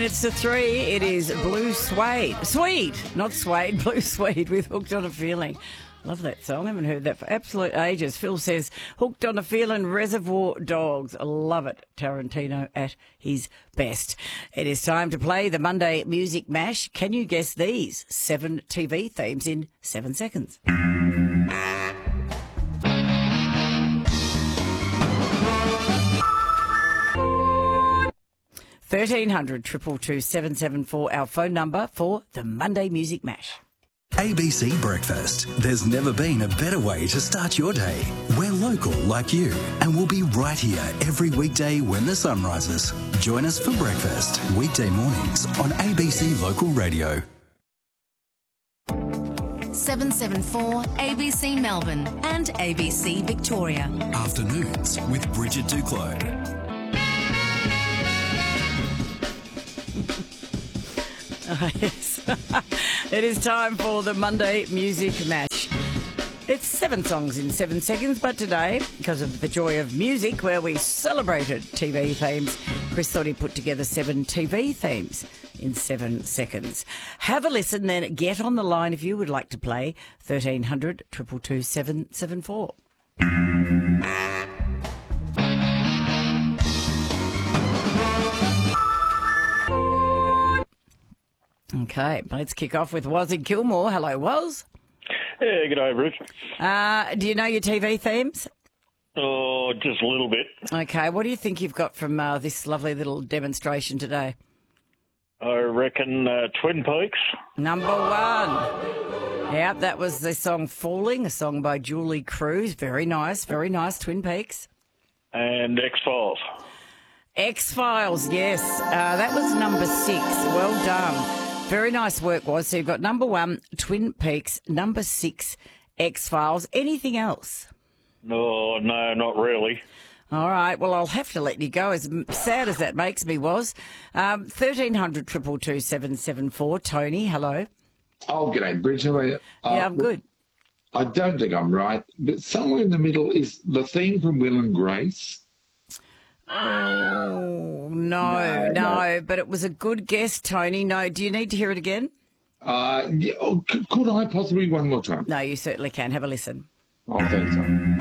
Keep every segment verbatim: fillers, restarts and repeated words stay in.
minutes to three. It is Blue Suede. Suede, not Suede, Blue Suede with Hooked on a Feeling. Love that song. I haven't heard that for absolute ages. Phil says, Hooked on a Feeling, Reservoir Dogs. I love it. Tarantino at his best. It is time to play the Monday Music Mash. Can you guess these seven T V themes in seven seconds? thirteen hundred, two two two, seven seven four, our phone number for the Monday Music Mash. A B C Breakfast. There's never been a better way to start your day. We're local like you, and we'll be right here every weekday when the sun rises. Join us for breakfast, weekday mornings on A B C Local Radio. seven seven four A B C Melbourne and A B C Victoria. Afternoons with Bridget Duclos. Oh, yes. It is time for the Monday Music Mash. It's seven songs in seven seconds, but today, because of the joy of music, where we celebrated T V themes, Chris thought he'd put together seven T V themes in seven seconds. Have a listen, then get on the line if you would like to play thirteen hundred, two two two, seven seven four. Okay, let's kick off with Woz in Kilmore. Hello, Woz. Yeah, good day, Bruce. Uh, do you know your T V themes? Oh, just a little bit. Okay, what do you think you've got from uh, this lovely little demonstration today? I reckon uh, Twin Peaks. Number one. Yep, that was the song Falling, a song by Julie Cruz. Very nice, very nice, Twin Peaks. And X-Files. X-Files, yes. Uh, that was number six. Well done. Very nice work, was. So you've got number one, Twin Peaks, number six, X-Files. Anything else? Oh, no, not really. All right. Well, I'll have to let you go, as sad as that makes me, was. Um, thirteen hundred, two two two, seven seven four. Tony, hello. Oh, g'day, Bridge. How are you? Uh, Yeah, I'm good. I don't think I'm right, but somewhere in the middle is the theme from Will and Grace. Oh, no, no, No, no. but it was a good guess, Tony. No, do you need to hear it again? Uh, yeah, oh, c- could I possibly one more time? No, you certainly can. Have a listen. Oh, thanks.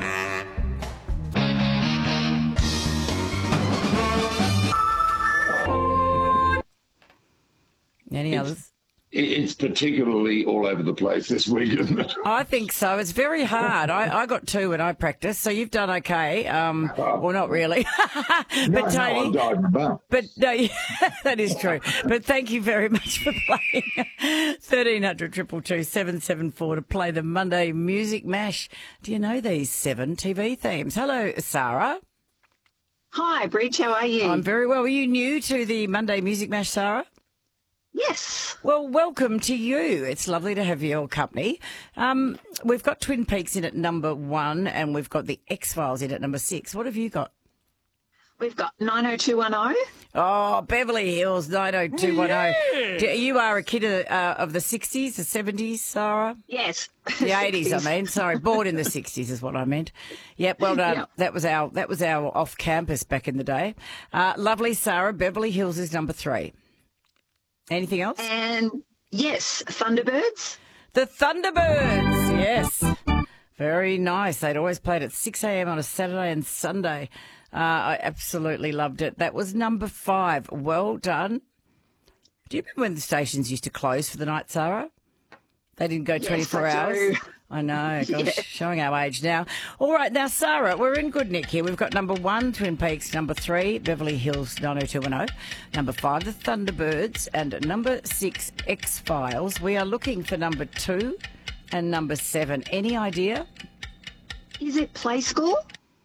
Any others? It- It's particularly all over the place this week, isn't it? I think so. It's very hard. I, I got two when I practiced, so you've done okay. Um, well, not really. but no, Tony, no, I died in the bum. but no, that is true. But thank you very much for playing. thirteen hundred, two two two, seven seven four to play the Monday Music Mash. Do you know these seven T V themes? Hello, Sarah. Hi, Bridge. How are you? I'm very well. Are you new to the Monday Music Mash, Sarah? Yes. Well, welcome to you. It's lovely to have your company. Um, we've got Twin Peaks in at number one, and we've got the X-Files in at number six. What have you got? We've got nine oh two one oh. Oh, Beverly Hills nine oh two one oh. Do- You are a kid of, uh, of the sixties, the seventies, Sarah? Yes. The eighties, I mean. Sorry, born in the sixties is what I meant. Yep, well done. Yep. That was our that was our off-campus back in the day. Uh, lovely, Sarah. Beverly Hills is number three. Anything else? And yes, Thunderbirds. The Thunderbirds, yes. Very nice. They'd always played at six a.m. on a Saturday and Sunday. Uh, I absolutely loved it. That was number five. Well done. Do you remember when the stations used to close for the night, Sarah? They didn't go Yes, twenty-four I hours. do. I know, gosh, Yeah. showing our age now. All right, now, Sarah, we're in good nick here. We've got number one, Twin Peaks, number three, Beverly Hills nine oh two one oh, number five, the Thunderbirds, and number six, X-Files. We are looking for number two and number seven. Any idea? Is it Play School?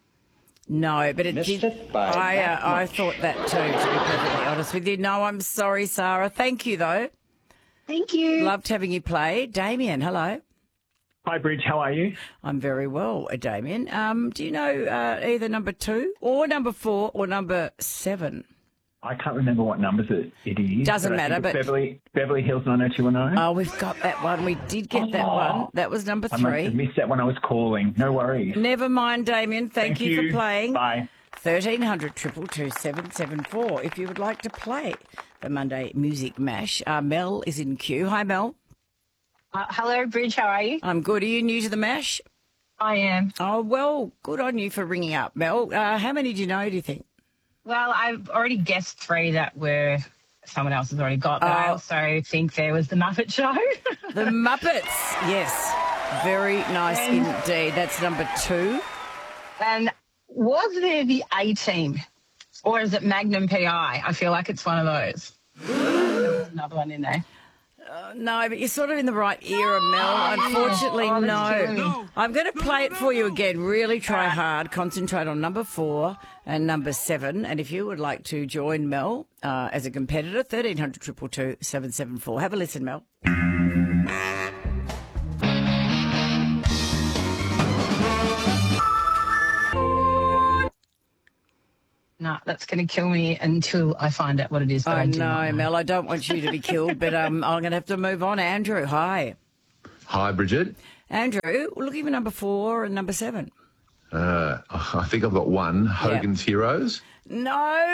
No, but it did. I, uh, I thought that too, to be perfectly honest with you. No, I'm sorry, Sarah. Thank you, though. Thank you. Loved having you play. Damien, hello. Hi, Bridge. How are you? I'm very well, uh, Damien. Um, do you know uh, either number two or number four or number seven? I can't remember what numbers it, it is. Doesn't but I matter, think it's but- Beverly, Beverly Hills nine oh two one oh. Oh, we've got that one. We did get that Oh. one. That was number I must have three. missed that when I was calling. No worries. Never mind, Damien. Thank, Thank you, you. for playing. Bye. thirteen hundred, two two two, seven seven four if you would like to play the Monday Music Mash. Uh, Mel is in queue. Hi, Mel. Uh, hello, Bridge. How are you? I'm good. Are you new to the Mash? I am. Oh, well, good on you for ringing up, Mel. Uh, how many do you know, do you think? Well, I've already guessed three that were someone else has already got, but I Oh. also think there was the Muppet Show. The Muppets, yes. Very nice And- indeed. That's number two. And was there the A-Team, or is it Magnum P I? I feel like it's one of those. There was another one in there. Uh, no, but you're sort of in the right era, Mel. Unfortunately, Oh, that's killing no. me. I'm going to play it for you again. Really try hard. Concentrate on number four and number seven. And if you would like to join Mel uh, as a competitor, thirteen hundred, two two two, seven seven four. Have a listen, Mel. No, that's going to kill me until I find out what it is. But I, I do not know, Mel. I don't want you to be killed, but um, I'm going to have to move on. Andrew, hi. Hi, Bridget. Andrew, we're looking for number four and number seven. Uh, I think I've got one. Hogan's Heroes. No,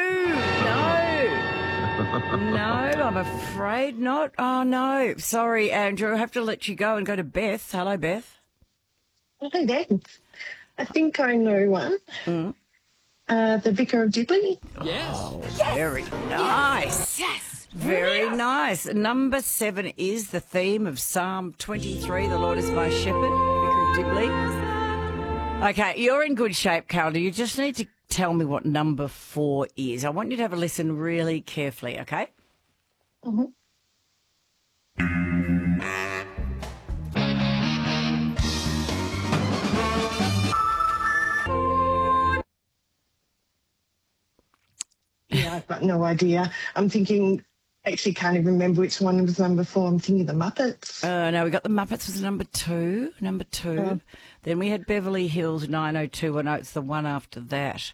no. No, I'm afraid not. Oh, no. Sorry, Andrew. I have to let you go and go to Beth. Hello, Beth. Hello there. I think I know one. Mm. Uh, the Vicar of Dibley. Oh, very nice. Yes. Very nice. Number seven is the theme of Psalm twenty-three, The Lord is my shepherd, Vicar of Dibley. Okay, you're in good shape, Calder. You just need to tell me what number four is. I want you to have a listen really carefully, okay? Mm-hmm. Yeah, I've got no idea. I'm thinking, actually can't even remember which one was number four. I'm thinking the Muppets. Uh, no, we got the Muppets was number two. Number two. Oh. Then we had Beverly Hills nine oh two one oh. It's the one after that.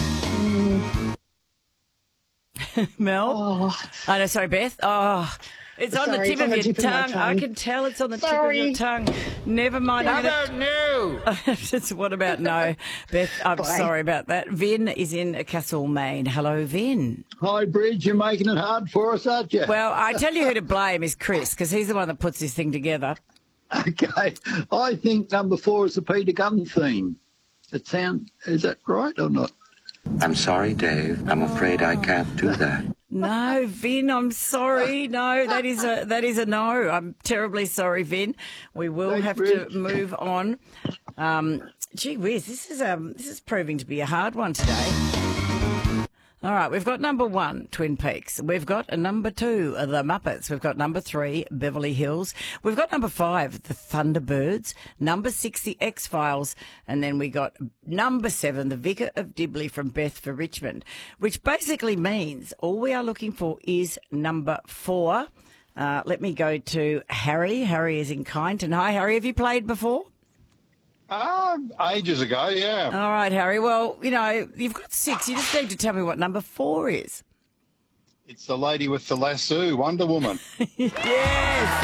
Mel? Oh, Oh, no, sorry, Beth. Oh, it's on Sorry, the it's tip on of the your tip of my tongue. I tongue. can tell it's on the Sorry. tip of your tongue. Never mind. I'm I gonna- don't know. Just what about no? Beth, I'm Bye. sorry about that. Vin is in Castlemaine. Hello, Vin. Hi, Bridge. You're making it hard for us, aren't you? Well, I tell you who to blame is Chris, because he's the one that puts this thing together. Okay. I think number four is the Peter Gunn theme. It sound is that right or not? I'm sorry, Dave. I'm afraid I can't do that. No, Vin, I'm sorry. No, that is a that is a no. I'm terribly sorry, Vin. We will Thanks, have to Rich. move on. Um, gee whiz, this is um this is proving to be a hard one today. All right, we've got number one, Twin Peaks. We've got a number two, The Muppets. We've got number three, Beverly Hills. We've got number five, The Thunderbirds. Number six, The X-Files. And then we got number seven, The Vicar of Dibley from Beth for Richmond, which basically means all we are looking for is number four. Uh, let me go to Harry. Harry is in Kyneton. Hi, Harry. Have you played before? Um, ages ago, yeah. All right, Harry. Well, you know, you've got six. You just need to tell me what number four is. It's the lady with the lasso, Wonder Woman. Yes.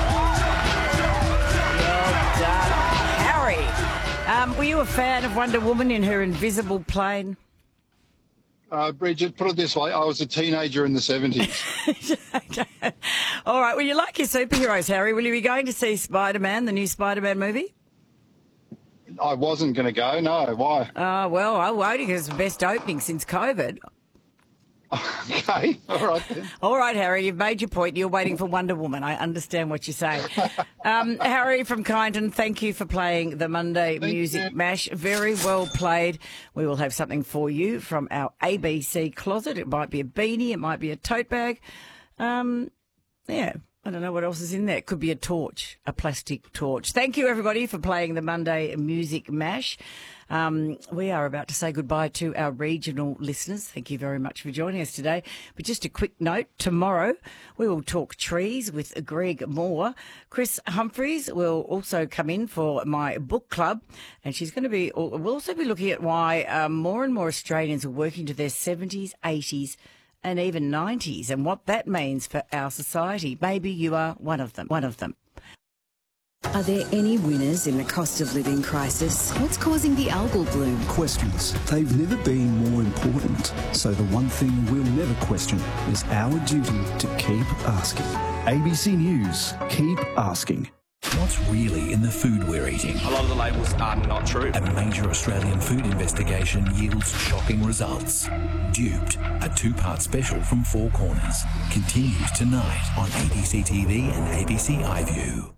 Well done, Harry. Um, were you a fan of Wonder Woman in her invisible plane? Uh, Bridget, put it this way, I was a teenager in the seventies. All right. Well, you like your superheroes, Harry. Will you be going to see Spider-Man, the new Spider-Man movie? I wasn't going to go, no. Why? Oh, well, I won't because it's the best opening since COVID. Okay, all right then. All right, Harry, you've made your point. You're waiting for Wonder Woman. I understand what you're saying. Um, Harry from Kyneton, thank you for playing the Monday Thank Music you. Mash. Very well played. We will have something for you from our A B C closet. It might be a beanie. It might be a tote bag. Um, yeah. I don't know what else is in there. It could be a torch, a plastic torch. Thank you, everybody, for playing the Monday Music Mash. Um, we are about to say goodbye to our regional listeners. Thank you very much for joining us today. But just a quick note, tomorrow we will talk trees with Greg Moore. Chris Humphreys will also come in for my book club, and she's going to be, we'll also be looking at why um, more and more Australians are working to their seventies, eighties, and even nineties, and what that means for our society. Maybe you are one of them. One of them. Are there any winners in the cost of living crisis? What's causing the algal bloom? Questions. They've never been more important. So the one thing we'll never question is our duty to keep asking. A B C News. Keep asking. What's really in the food we're eating? A lot of the labels are not true. A major Australian food investigation yields shocking results. Duped, a two-part special from Four Corners, continues tonight on A B C T V and A B C iView.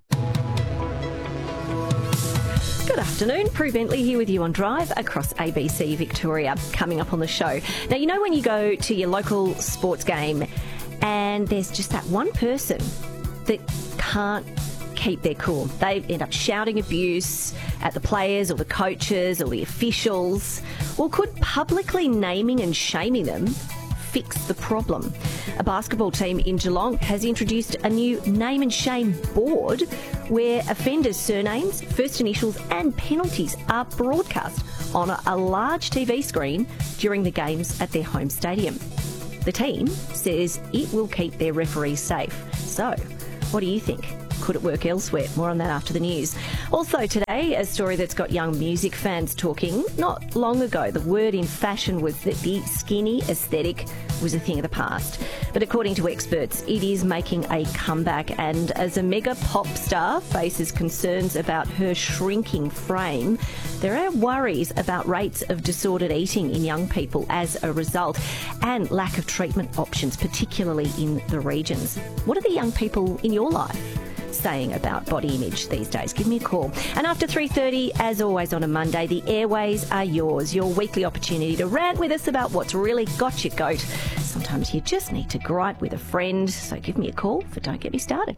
Good afternoon, Prue Bentley here with you on Drive across A B C Victoria. Coming up on the show. Now, you know when you go to your local sports game and there's just that one person that can't keep their cool. They end up shouting abuse at the players or the coaches or the officials. Well, could publicly naming and shaming them fix the problem? A basketball team in Geelong has introduced a new name and shame board where offenders' surnames, first initials and penalties are broadcast on a, a large T V screen during the games at their home stadium. The team says it will keep their referees safe. So, what do you think? Could it work elsewhere? More on that after the news. Also today, a story that's got young music fans talking. Not long ago, the word in fashion was that the skinny aesthetic was a thing of the past. But according to experts, it is making a comeback, and as a mega pop star faces concerns about her shrinking frame, there are worries about rates of disordered eating in young people as a result, and lack of treatment options, particularly in the regions. What are the young people in your life saying about body image these days? Give me a call. And after three thirty, as always on a Monday, the airways are yours. Your weekly opportunity to rant with us about what's really got your goat. Sometimes you just need to gripe with a friend, so give me a call for Don't Get Me Started.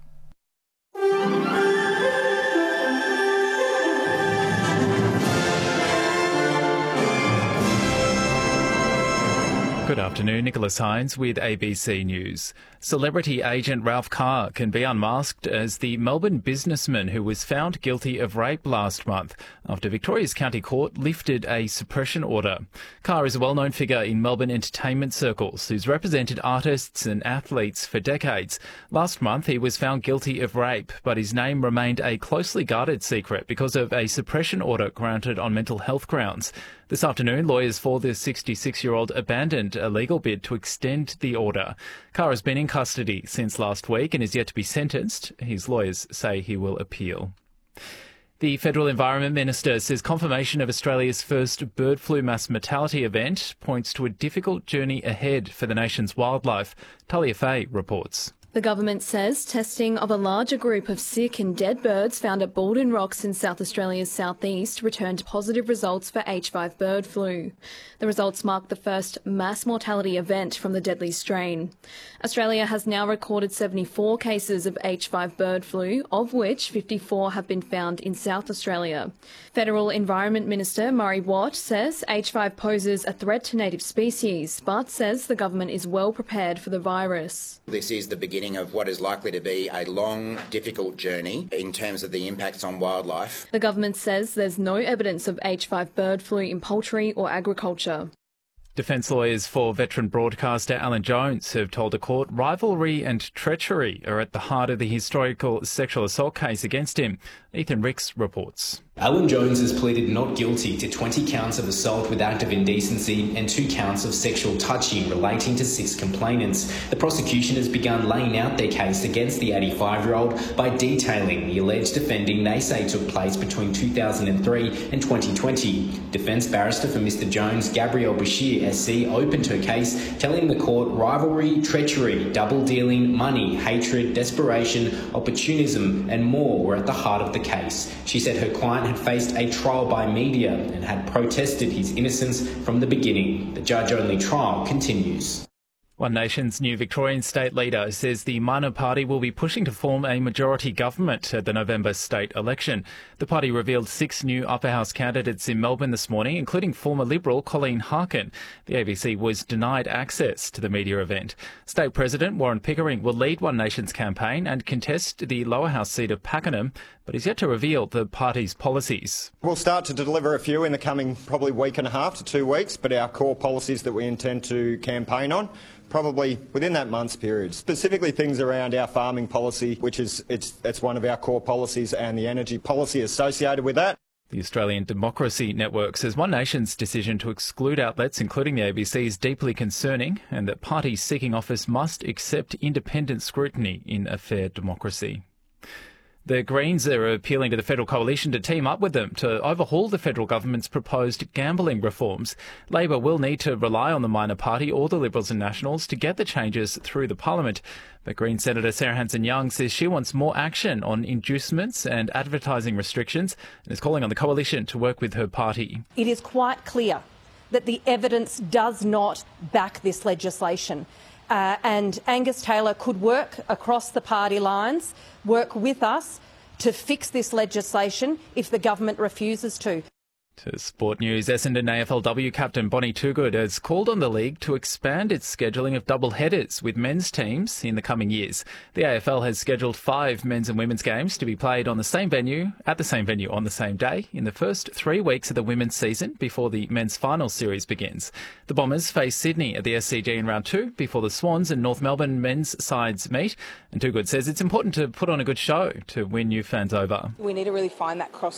Good afternoon, Nicholas Hines with A B C News. Celebrity agent Ralph Carr can be unmasked as the Melbourne businessman who was found guilty of rape last month after Victoria's County Court lifted a suppression order. Carr is a well-known figure in Melbourne entertainment circles who's represented artists and athletes for decades. Last month he was found guilty of rape, but his name remained a closely guarded secret because of a suppression order granted on mental health grounds. This afternoon, lawyers for the sixty-six-year-old abandoned a legal bid to extend the order. Carr has been in custody since last week and is yet to be sentenced. His lawyers say he will appeal. The Federal Environment Minister says confirmation of Australia's first bird flu mass mortality event points to a difficult journey ahead for the nation's wildlife. Talia Fay reports. The government says testing of a larger group of sick and dead birds found at Baldwin Rocks in South Australia's southeast returned positive results for H five bird flu. The results mark the first mass mortality event from the deadly strain. Australia has now recorded seventy-four cases of H five bird flu, of which fifty-four have been found in South Australia. Federal Environment Minister Murray Watt says H five poses a threat to native species, but says the government is well prepared for the virus. This is the beginning of what is likely to be a long, difficult journey in terms of the impacts on wildlife. The government says there's no evidence of H five bird flu in poultry or agriculture. Defence lawyers for veteran broadcaster Alan Jones have told a court rivalry and treachery are at the heart of the historical sexual assault case against him. Ethan Ricks reports. Alan Jones has pleaded not guilty to twenty counts of assault with act of indecency and two counts of sexual touching relating to six complainants. The prosecution has begun laying out their case against the eighty-five-year-old by detailing the alleged offending they say took place between two thousand three and twenty twenty. Defence barrister for Mister Jones, Gabrielle Bashir S C, opened her case, telling the court rivalry, treachery, double-dealing, money, hatred, desperation, opportunism and more were at the heart of the case. She said her client had faced a trial by media and had protested his innocence from the beginning. The judge-only trial continues. One Nation's new Victorian state leader says the minor party will be pushing to form a majority government at the November state election. The party revealed six new upper house candidates in Melbourne this morning, including former Liberal Colleen Harkin. The A B C was denied access to the media event. State President Warren Pickering will lead One Nation's campaign and contest the lower house seat of Pakenham, but he's yet to reveal the party's policies. We'll start to deliver a few in the coming probably week and a half to two weeks, but our core policies that we intend to campaign on probably within that month's period, specifically things around our farming policy, which is it's, it's one of our core policies, and the energy policy associated with that. The Australian Democracy Network says One Nation's decision to exclude outlets, including the A B C, is deeply concerning, and that parties seeking office must accept independent scrutiny in a fair democracy. The Greens are appealing to the federal coalition to team up with them to overhaul the federal government's proposed gambling reforms. Labor will need to rely on the minor party or the Liberals and Nationals to get the changes through the parliament. But Green Senator Sarah Hanson-Young says she wants more action on inducements and advertising restrictions and is calling on the coalition to work with her party. It is quite clear that the evidence does not back this legislation. Uh, and Angus Taylor could work across the party lines, work with us to fix this legislation if the government refuses to. To sport news, Essendon A F L W captain Bonnie Toogood has called on the league to expand its scheduling of double headers with men's teams in the coming years. The A F L has scheduled five men's and women's games to be played on the same venue, at the same venue on the same day, in the first three weeks of the women's season before the men's final series begins. The Bombers face Sydney at the S C G in round two before the Swans and North Melbourne men's sides meet. And Toogood says it's important to put on a good show to win new fans over. We need to really find that cross